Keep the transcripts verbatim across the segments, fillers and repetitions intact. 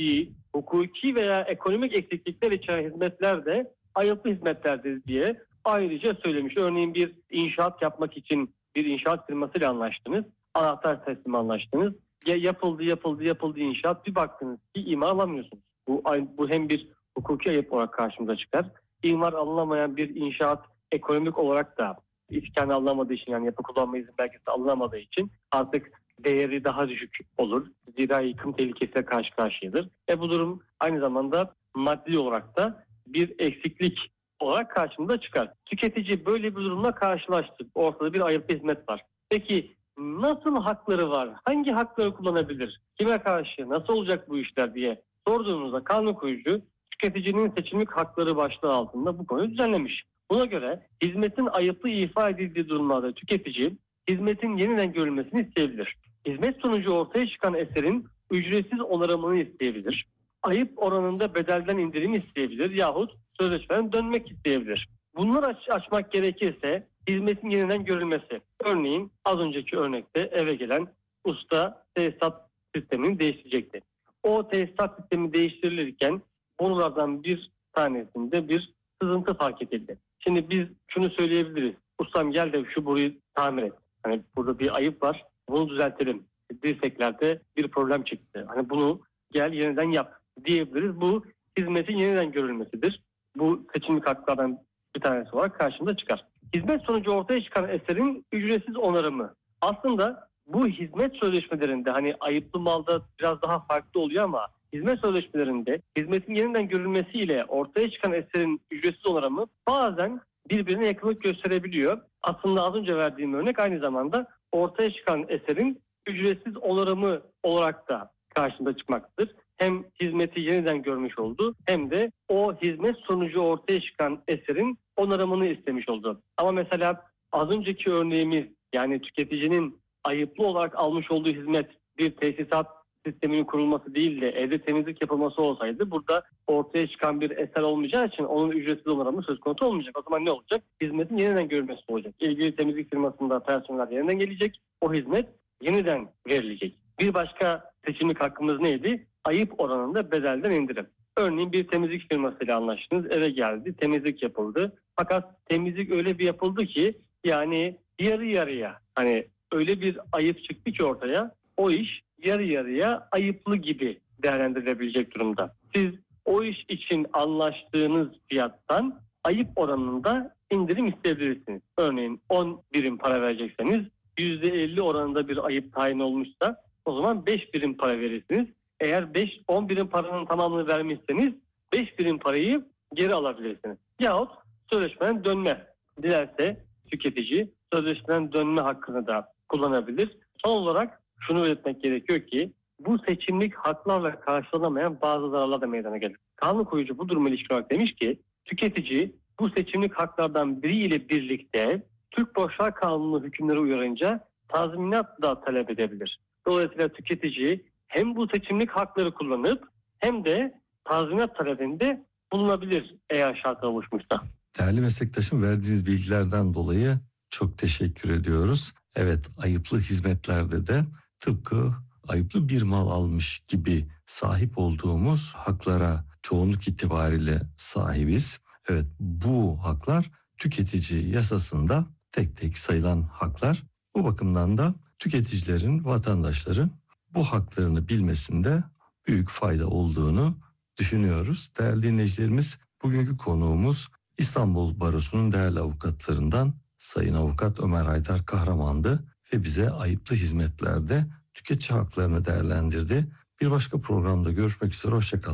maddi, hukuki veya ekonomik eksiklikler içeren hizmetler de ayıplı hizmetlerdir diye ayrıca söylemiş. Örneğin bir inşaat yapmak için bir inşaat firmasıyla anlaştınız. Anahtar teslim anlaştınız. Ya yapıldı yapıldı yapıldı inşaat, bir baktınız ki imar alamıyorsunuz. Bu, bu hem bir hukuki ayıp olarak karşımıza çıkar. İmar alınamayan bir inşaat ekonomik olarak da iskanı alınamadığı için, yani yapı kullanma izin belgesi alınamadığı için artık değeri daha düşük olur. Zira yıkım tehlikesiyle karşı karşıyadır. E bu durum aynı zamanda maddi olarak da bir eksiklik olarak karşımıza çıkar. Tüketici böyle bir durumla karşılaştı. Ortada bir ayıplı hizmet var. Peki nasıl hakları var? Hangi hakları kullanabilir? Kime karşı? Nasıl olacak bu işler diye sorduğunuzda kanun koyucu tüketicinin seçimlik hakları başlığı altında bu konuyu düzenlemiş. Buna göre hizmetin ayıplı ifa edildiği durumlarda tüketici hizmetin yeniden görülmesini isteyebilir. Hizmet sonucu ortaya çıkan eserin ücretsiz onarımını isteyebilir. Ayıp oranında bedelden indirim isteyebilir yahut sözleşmeden dönmek isteyebilir. Bunları aç, açmak gerekirse hizmetin yeniden görülmesi. Örneğin az önceki örnekte eve gelen usta tesisat sistemini değiştirecekti. O tesisat sistemi değiştirilirken borulardan bir tanesinde bir sızıntı fark edildi. Şimdi biz şunu söyleyebiliriz. Ustam gel de şu boruyu tamir et. Hani burada bir ayıp var. Bunu düzeltelim. Dirseklerde bir problem çıktı. Hani bunu gel yeniden yap diyebiliriz. Bu hizmetin yeniden görülmesidir. Bu seçimlik haklardan bir tanesi olarak karşımıza çıkar. Hizmet sonucu ortaya çıkan eserin ücretsiz onarımı. Aslında bu hizmet sözleşmelerinde hani ayıplı malda biraz daha farklı oluyor ama hizmet sözleşmelerinde hizmetin yeniden görülmesiyle ortaya çıkan eserin ücretsiz onarımı bazen birbirine yakınlık gösterebiliyor. Aslında az önce verdiğim örnek aynı zamanda ortaya çıkan eserin ücretsiz onarımı olarak da karşımıza çıkmaktadır. Hem hizmeti yeniden görmüş oldu hem de o hizmet sonucu ortaya çıkan eserin onarımını istemiş oldu. Ama mesela az önceki örneğimiz, yani tüketicinin ayıplı olarak almış olduğu hizmet bir tesisat sisteminin kurulması değil de evde temizlik yapılması olsaydı burada ortaya çıkan bir eser olmayacağı için onun ücretsiz onarımı söz konusu olmayacak. O zaman ne olacak? Hizmetin yeniden görülmesi olacak. İlgili temizlik firmasında personel yeniden gelecek. O hizmet yeniden verilecek. Bir başka seçimlik hakkımız neydi? Ayıp oranında bedelden indirim. Örneğin bir temizlik firmasıyla anlaştınız, eve geldi, temizlik yapıldı. Fakat temizlik öyle bir yapıldı ki yani yarı yarıya, hani öyle bir ayıp çıktı ki ortaya, o iş yarı yarıya ayıplı gibi değerlendirilebilecek durumda. Siz o iş için anlaştığınız fiyattan ayıp oranında indirim isteyebilirsiniz. Örneğin on birim para verecekseniz yüzde elli oranında bir ayıp tayin olmuşsa o zaman beş birim para verirsiniz. Eğer beş on birim paranın tamamını vermişseniz beş birim parayı geri alabilirsiniz. Yahut sözleşmeden dönme. Dilerse tüketici sözleşmeden dönme hakkını da kullanabilir. Son olarak şunu belirtmek gerekiyor ki bu seçimlik haklarla karşılanamayan bazı zararlar da meydana gelir. Kanun koyucu bu duruma ilişkin olarak demiş ki tüketici bu seçimlik haklardan biriyle birlikte Türk Borçlar Kanunu hükümleri uyarınca tazminat da talep edebilir. Dolayısıyla tüketici hem bu seçimlik hakları kullanıp hem de tazminat talebinde bulunabilir eğer şartlar oluşmuşsa. Değerli meslektaşım, verdiğiniz bilgilerden dolayı çok teşekkür ediyoruz. Evet, ayıplı hizmetlerde de tıpkı ayıplı bir mal almış gibi sahip olduğumuz haklara çoğunluk itibariyle sahibiz. Evet, bu haklar tüketici yasasında tek tek sayılan haklar. Bu bakımdan da tüketicilerin, vatandaşların bu haklarını bilmesinde büyük fayda olduğunu düşünüyoruz. Değerli dinleyicilerimiz, bugünkü konuğumuz İstanbul Barosu'nun değerli avukatlarından Sayın Avukat Ömer Haydar Kahraman'dı ve bize ayıplı hizmetlerde tüketici haklarını değerlendirdi. Bir başka programda görüşmek üzere, hoşçakalın.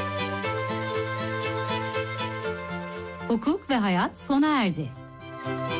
Hukuk ve hayat sona erdi.